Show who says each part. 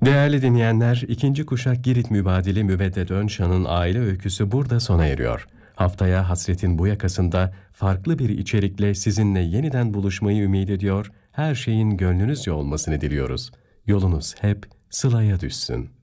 Speaker 1: Değerli dinleyenler, ikinci kuşak Girit mübadili Müveddet Önşan'ın aile öyküsü burada sona eriyor. Haftaya Hasret'in bu yakasında farklı bir içerikle sizinle yeniden buluşmayı ümit ediyor, her şeyin gönlünüzce olmasını diliyoruz. Yolunuz hep Sıla'ya düşsün.